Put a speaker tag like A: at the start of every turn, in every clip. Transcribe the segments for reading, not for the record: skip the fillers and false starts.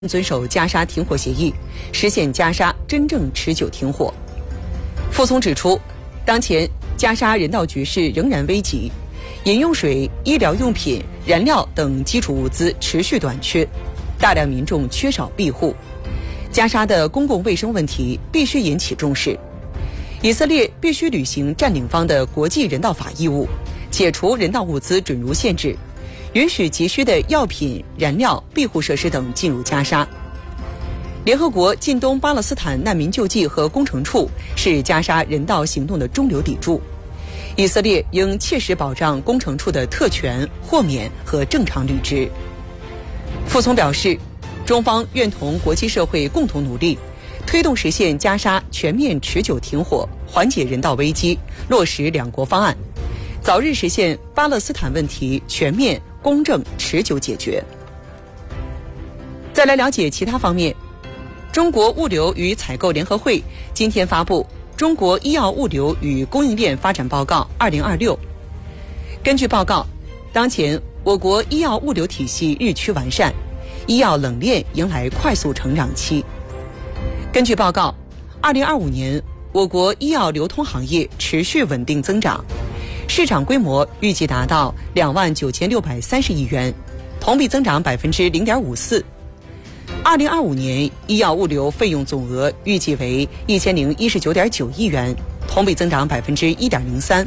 A: 遵守加沙停火协议，实现加沙真正持久停火。傅聪指出，当前加沙人道局势仍然危急，饮用水、医疗用品、燃料等基础物资持续短缺，大量民众缺少庇护，加沙的公共卫生问题必须引起重视。以色列必须履行占领方的国际人道法义务，解除人道物资准入限制，允许急需的药品、燃料、庇护设施等进入加沙。联合国近东巴勒斯坦难民救济和工程处是加沙人道行动的中流砥柱，以色列应切实保障工程处的特权、豁免和正常履职。傅聪表示，中方愿同国际社会共同努力，推动实现加沙全面持久停火，缓解人道危机，落实两国方案，早日实现巴勒斯坦问题全面、公正、持久解决。再来了解其他方面，中国物流与采购联合会今天发布《中国医药物流与供应链发展报告2026》。根据报告，当前我国医药物流体系日趋完善，医药冷链迎来快速成长期。根据报告，2025年我国医药流通行业持续稳定增长，市场规模预计达到29630亿元，同比增长0.54%。2025年医药物流费用总额预计为1019.9亿元，同比增长1.03%。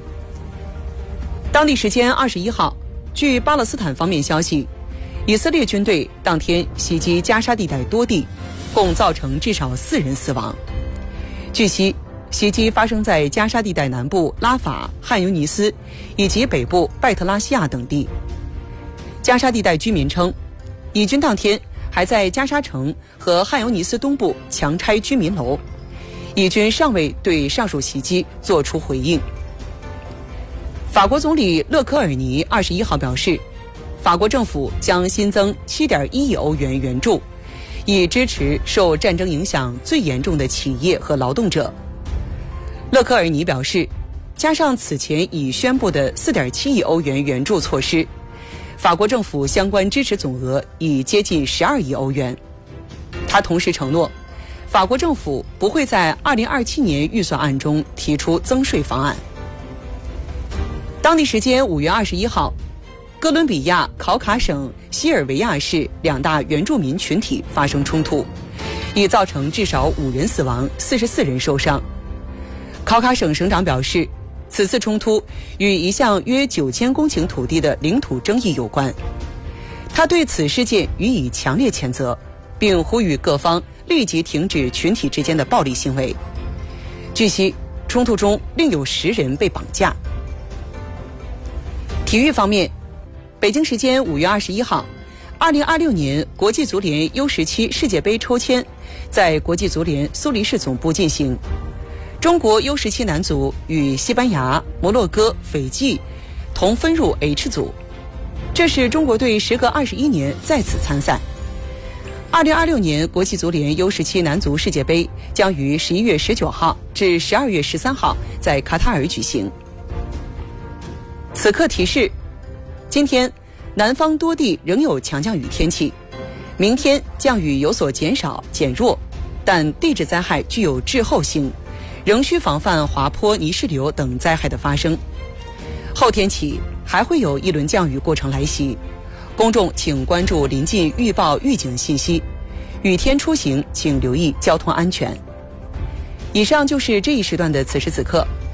A: 当地时间21号，据巴勒斯坦方面消息，以色列军队当天袭击加沙地带多地，共造成至少4人死亡。据悉，袭击发生在加沙地带南部拉法、汉尤尼斯以及北部拜特拉西亚等地。加沙地带居民称，以军当天还在加沙城和汉尤尼斯东部强拆居民楼，以军尚未对上述袭击作出回应。法国总理勒科尔尼21号表示，法国政府将新增7.1亿欧元援助，以支持受战争影响最严重的企业和劳动者。勒科尔尼表示，加上此前已宣布的4.7亿欧元援助措施，法国政府相关支持总额已接近12亿欧元。他同时承诺，法国政府不会在2027年预算案中提出增税方案。当地时间5月21号，哥伦比亚考卡省西尔维亚市2大原住民群体发生冲突，已造成至少5人死亡，44人受伤。考卡省省长表示，此次冲突与一项约9000公顷土地的领土争议有关。他对此事件予以强烈谴责，并呼吁各方立即停止群体之间的暴力行为。据悉，冲突中另有10人被绑架。体育方面，北京时间5月21号，2026年国际足联 U17 世界杯抽签在国际足联苏黎世总部进行。中国 U17 男足与西班牙、摩洛哥、斐济同分入 H 组，这是中国队时隔21年再次参赛。2026年国际足联 U17 男足世界杯将于11月19号至12月13号在卡塔尔举行。此刻提示，今天南方多地仍有强降雨天气，明天降雨有所减少减弱，但地质灾害具有滞后性，仍需防范滑坡、泥石流等灾害的发生。后天起还会有一轮降雨过程来袭，公众请关注临近预报预警信息，雨天出行请留意交通安全。以上就是这一时段的此时此刻，